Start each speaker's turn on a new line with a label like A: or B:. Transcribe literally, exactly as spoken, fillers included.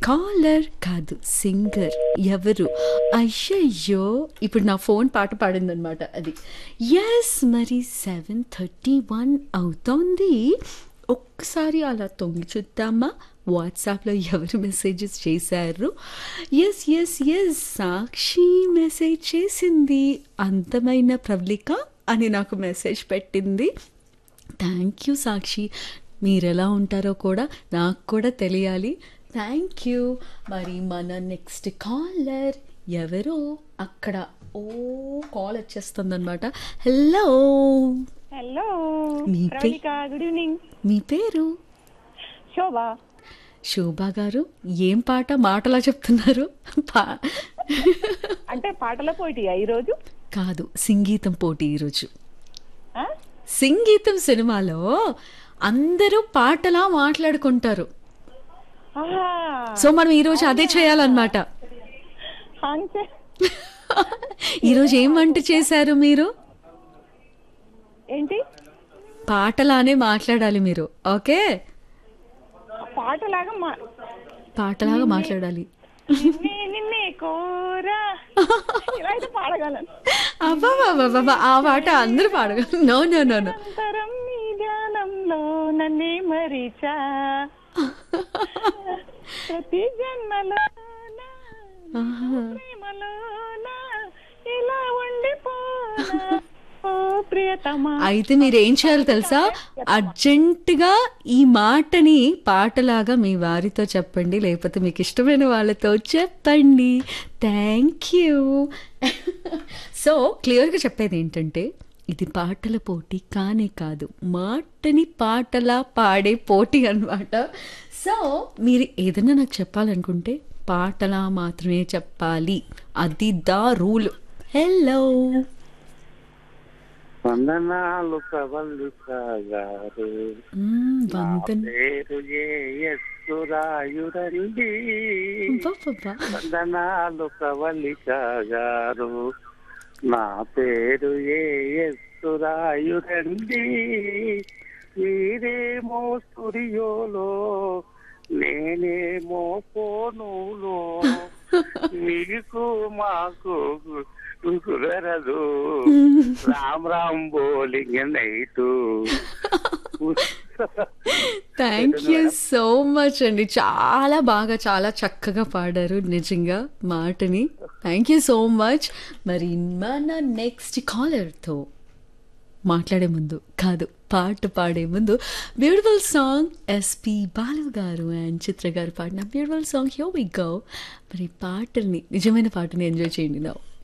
A: Caller కాదు singer ఎవరు? అయ్యయ్యో ఇప్పుడు నా ఫోన్ పాట పాడిందనమాట అది. ఎస్ మరి సెవెన్ థర్టీ వన్ అవుతోంది. ఒక్కసారి అలా తొంగి చూద్దామా వాట్సాప్లో ఎవరు మెసేజెస్ చేశారు? ఎస్ ఎస్ ఎస్ సాక్షి మెసేజ్ చేసింది. అందమైన ప్రవళిక అని నాకు మెసేజ్ పెట్టింది. థ్యాంక్ యూ సాక్షి. మీరు ఎలా ఉంటారో కూడా నాకు కూడా తెలియాలి. Thank you. మరి మన నెక్స్ట్ కాలర్ ఎవరో అక్కడ ఓ కాల్ వచ్చేస్తుందన్నమాట. హలో
B: హలో
A: మీ పే-
B: ప్రవళిక, గుడ్ ఈవినింగ్.
A: మీ పేరు?
B: శోభ.
A: శోభా గారు ఏం పాట మాటలా చెప్తున్నారు? పా
B: అంటే పాటల పోటీయా ఈరోజు?
A: కాదు సంగీతం పోటీ ఈరోజు.
B: ఆ?
A: సంగీతం సినిమాలో అందరూ పాటలా మాట్లాడుకుంటారు.
B: ఆహా.
A: సో మనం ఈరోజు అదే చేయాలన్నమాట.
B: అంతే.
A: ఈరోజు ఏం వంట చేశారు మీరు?
B: ఏంటి
A: పాటలానే మాట్లాడాలి మీరు. ఓకే,
B: పాటలాగా మా
A: పాటలాగా మాట్లాడాలి.
B: నిన్నే నిన్నే కోరా ఇలా అయితే పాడగలను.
A: అబ్బా ఆ పాట అందరూ పాడగలరు. నో నో నో నో
B: నిరంతరం నీ ధ్యానంలో నన్నే మరిచా ప్రతి జన్మలో ప్రేమలోన ఇలా ఉండిపోనా ఓ ప్రియతమా.
A: అయితే మీరు ఏం చేయాలో తెలుసా? అర్జెంటుగా ఈ మాటని పాటలాగా మీ వారితో చెప్పండి, లేకపోతే మీకు ఇష్టమైన వాళ్ళతో చెప్పండి. Thank you. సో క్లియర్గా చెప్పేది ఏంటంటే ఇది పాటల పోటీ కానే కాదు, మాటని పాటలా పాడే పోటీ అన్నమాట. సో మీరు ఏదైనా నాకు చెప్పాలనుకుంటే పాటలా మాత్రమే చెప్పాలి. అది దా రూల్. హలో
C: వందనాలు ప్రవళిక గారు,
A: మ్మ్,
C: నా
A: వందన
C: పేరు యేసురాయురండి.
A: అబ్బబ్బబ్బా.
C: వందనాలు ప్రవళిక గారు, నా పేరు యేసురాయురండి. మీరేమో స్టూడియోలో, నేనేమో ఫోనులో, మీకు మాకు కుదరదు. Ram Ram bowling night.
A: Thank you so much అండి. చాలా బాగా చాలా చక్కగా పాడారు నిజంగా మాటని. Thank you so much. మరి మన నెక్స్ట్ కాలర్తో మాట్లాడే ముందు కాదు పాట పాడే ముందు బ్యూటిఫుల్ సాంగ్ ఎస్పి బాలు గారు అండ్ చిత్ర గారు పాడిన beautiful song here we go. మరి పాటని నిజమైన పాటని ఎంజాయ్ చేయండి నా